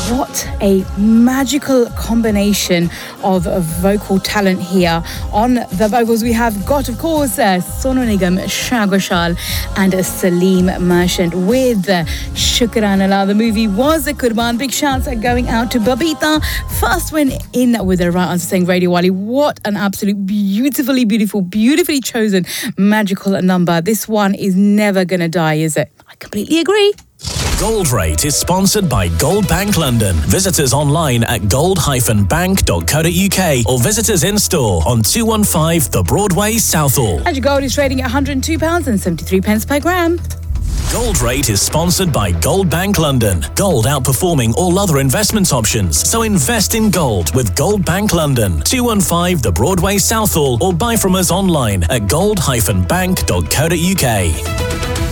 What a magical combination of vocal talent here. On the vocals, we have got, of course, Sonu Nigam, Shreya Ghoshal, and Salim Merchant with Shukran Allah. The movie was a Kurban. Big shouts are going out to Babita. First went in with the right answer, saying Radio Wali. What an absolute beautifully chosen magical number. This one is never going to die, is it? I completely agree. Gold Rate is sponsored by Gold Bank London. Visit us online at gold-bank.co.uk or visit us in store on 215 The Broadway, Southall. And your gold is trading at £102.73 per gram. Gold Rate is sponsored by Gold Bank London. Gold outperforming all other investment options. So invest in gold with Gold Bank London. 215 The Broadway, Southall, or buy from us online at gold-bank.co.uk.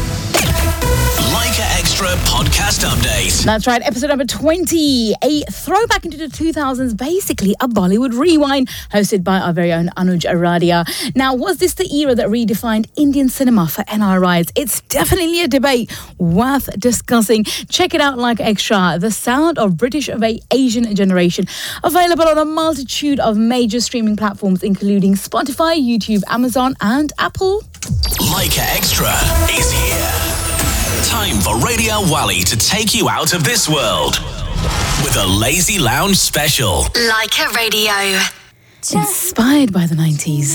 Extra podcast update. That's right, episode number 20, a throwback into the 2000s, basically a Bollywood rewind, hosted by our very own Anuj Aradia. Now, was this the era that redefined Indian cinema for NRIs? It's definitely a debate worth discussing. Check it out, Like Extra, the sound of British Asian generation, available on a multitude of major streaming platforms, including Spotify, YouTube, Amazon, and Apple. Like Extra is here. Time for Radio Wali to take you out of this world with a Lazy Lounge special. Like a Radio. Inspired by the 90s.